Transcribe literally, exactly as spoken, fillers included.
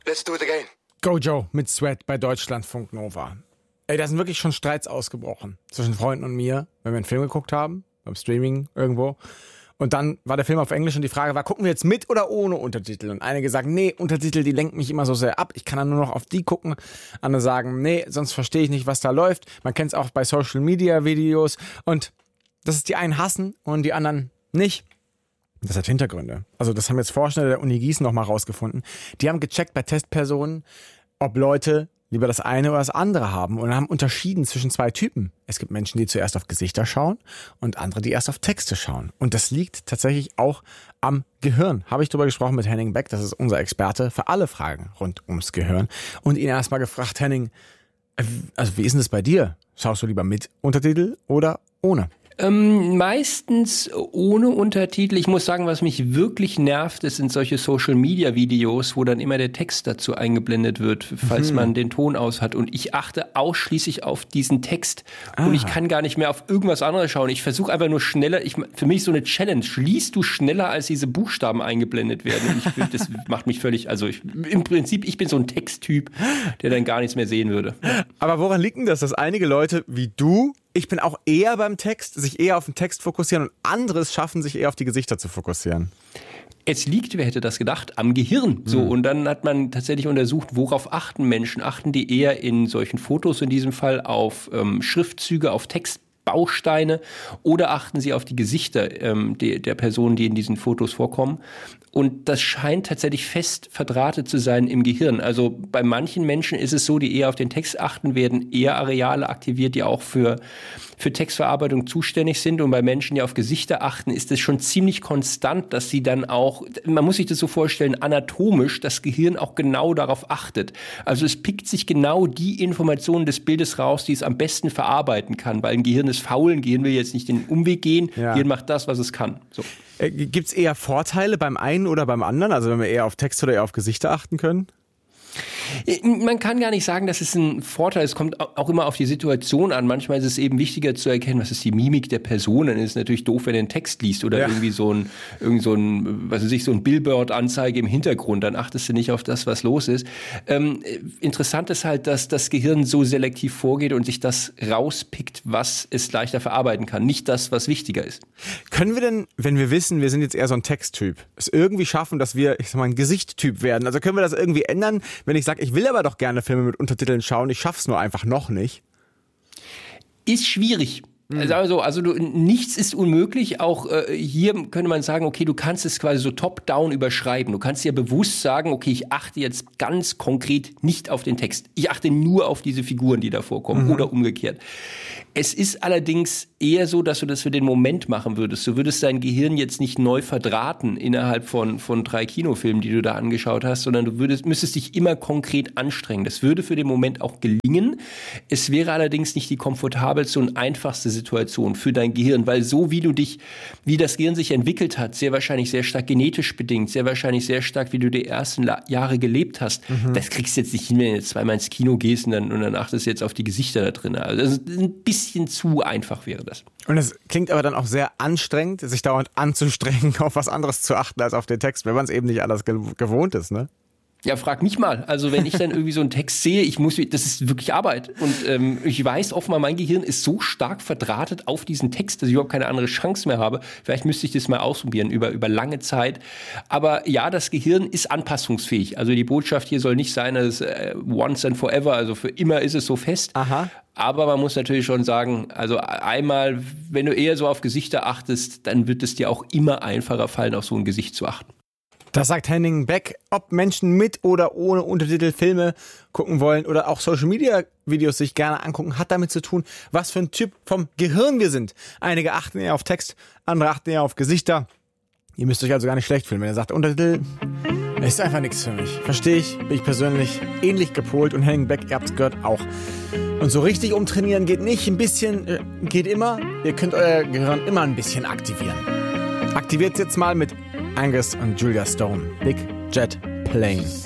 Let's do it again. Gojo mit Sweat bei Deutschlandfunk Nova. Ey, da sind wirklich schon Streits ausgebrochen zwischen Freunden und mir, wenn wir einen Film geguckt haben, beim Streaming irgendwo. Und dann war der Film auf Englisch und die Frage war, gucken wir jetzt mit oder ohne Untertitel? Und einige sagen, nee, Untertitel, die lenken mich immer so sehr ab. Ich kann dann nur noch auf die gucken. Andere sagen, nee, sonst verstehe ich nicht, was da läuft. Man kennt es auch bei Social Media Videos. Und das ist die einen hassen und die anderen nicht. Das hat Hintergründe. Also das haben jetzt Forscher der Uni Gießen noch mal rausgefunden. Die haben gecheckt bei Testpersonen, ob Leute lieber das eine oder das andere haben und haben unterschieden zwischen zwei Typen. Es gibt Menschen, die zuerst auf Gesichter schauen und andere, die erst auf Texte schauen. Und das liegt tatsächlich auch am Gehirn. Habe ich darüber gesprochen mit Henning Beck, das ist unser Experte für alle Fragen rund ums Gehirn. Und ihn erstmal gefragt, Henning, also wie ist denn das bei dir? Schaust du lieber mit Untertitel oder ohne? Ähm, meistens ohne Untertitel. Ich muss sagen, was mich wirklich nervt, das sind solche Social-Media-Videos, wo dann immer der Text dazu eingeblendet wird, falls mhm. man den Ton aus hat. Und ich achte ausschließlich auf diesen Text. Ah. Und ich kann gar nicht mehr auf irgendwas anderes schauen. Ich versuche einfach nur schneller, ich, für mich ist so eine Challenge. Liest du schneller, als diese Buchstaben eingeblendet werden? Und ich find, das macht mich völlig, also ich, im Prinzip, ich bin so ein Texttyp, der dann gar nichts mehr sehen würde. Aber woran liegt denn das, dass einige Leute wie du, ich bin auch eher beim Text, sich eher auf den Text fokussieren und anderes schaffen, sich eher auf die Gesichter zu fokussieren? Es liegt, wer hätte das gedacht, am Gehirn. So, Mhm. und dann hat man tatsächlich untersucht, worauf achten Menschen? Achten die eher in solchen Fotos in diesem Fall auf ähm, Schriftzüge, auf Textbausteine oder achten sie auf die Gesichter ähm, de, der Personen, die in diesen Fotos vorkommen? Und das scheint tatsächlich fest verdrahtet zu sein im Gehirn. Also bei manchen Menschen ist es so, die eher auf den Text achten, werden eher Areale aktiviert, die auch für, für Textverarbeitung zuständig sind. Und bei Menschen, die auf Gesichter achten, ist es schon ziemlich konstant, dass sie dann auch, man muss sich das so vorstellen, anatomisch das Gehirn auch genau darauf achtet. Also es pickt sich genau die Informationen des Bildes raus, die es am besten verarbeiten kann. Weil ein Gehirn ist faul, ein Gehirn will jetzt nicht den Umweg gehen, Ja. Gehirn macht das, was es kann. So. Äh, Gibt es eher Vorteile beim einen oder beim anderen? Also wenn wir eher auf Text oder eher auf Gesichter achten können? Man kann gar nicht sagen, dass es ein Vorteil ist. Es kommt auch immer auf die Situation an. Manchmal ist es eben wichtiger zu erkennen, was ist die Mimik der Person. Dann ist es natürlich doof, wenn du einen Text liest oder ja. irgendwie so ein, irgend so ein, was weiß ich, so ein Billboard-Anzeige im Hintergrund. Dann achtest du nicht auf das, was los ist. Ähm, interessant ist halt, dass das Gehirn so selektiv vorgeht und sich das rauspickt, was es leichter verarbeiten kann. Nicht das, was wichtiger ist. Können wir denn, wenn wir wissen, wir sind jetzt eher so ein Texttyp, es irgendwie schaffen, dass wir, ich sag mal, ein Gesichtstyp werden? Also können wir das irgendwie ändern, wenn ich sage, ich will aber doch gerne Filme mit Untertiteln schauen, ich schaff's nur einfach noch nicht? Ist schwierig. Also, also du, nichts ist unmöglich. Auch äh, hier könnte man sagen, okay, du kannst es quasi so top-down überschreiben. Du kannst dir bewusst sagen, okay, ich achte jetzt ganz konkret nicht auf den Text. Ich achte nur auf diese Figuren, die da vorkommen, mhm. oder umgekehrt. Es ist allerdings eher so, dass du das für den Moment machen würdest. Du würdest dein Gehirn jetzt nicht neu verdrahten innerhalb von, von drei Kinofilmen, die du da angeschaut hast, sondern du würdest, müsstest dich immer konkret anstrengen. Das würde für den Moment auch gelingen. Es wäre allerdings nicht die komfortabelste und einfachste Situation für dein Gehirn, weil so wie du dich, wie das Gehirn sich entwickelt hat, sehr wahrscheinlich sehr stark genetisch bedingt, sehr wahrscheinlich sehr stark, wie du die ersten La- Jahre gelebt hast, mhm. das kriegst du jetzt nicht hin, wenn du jetzt zweimal ins Kino gehst und dann, und dann achtest du jetzt auf die Gesichter da drin. Also das ist ein bisschen zu einfach wäre das. Und es klingt aber dann auch sehr anstrengend, sich dauernd anzustrengen, auf was anderes zu achten als auf den Text, wenn man es eben nicht anders ge- gewohnt ist, ne? Ja, frag mich mal. Also wenn ich dann irgendwie so einen Text sehe, ich muss, das ist wirklich Arbeit. Und ähm, ich weiß offenbar, mein Gehirn ist so stark verdrahtet auf diesen Text, dass ich überhaupt keine andere Chance mehr habe. Vielleicht müsste ich das mal ausprobieren über, über lange Zeit. Aber ja, das Gehirn ist anpassungsfähig. Also die Botschaft hier soll nicht sein, dass äh, once and forever, also für immer ist es so fest. Aha. Aber man muss natürlich schon sagen, also einmal, wenn du eher so auf Gesichter achtest, dann wird es dir auch immer einfacher fallen, auf so ein Gesicht zu achten. Das sagt Henning Beck. Ob Menschen mit oder ohne Untertitel Filme gucken wollen oder auch Social-Media-Videos sich gerne angucken, hat damit zu tun, was für ein Typ vom Gehirn wir sind. Einige achten eher auf Text, andere achten eher auf Gesichter. Ihr müsst euch also gar nicht schlecht fühlen, wenn ihr sagt, Untertitel ist einfach nichts für mich. Verstehe ich, bin ich persönlich ähnlich gepolt und Henning Beck, ihr habt es gehört, auch. Und so richtig umtrainieren geht nicht, ein bisschen äh, geht immer. Ihr könnt euer Gehirn immer ein bisschen aktivieren. Aktiviert jetzt mal mit Angus und Julia Stone. Big Jet Plane.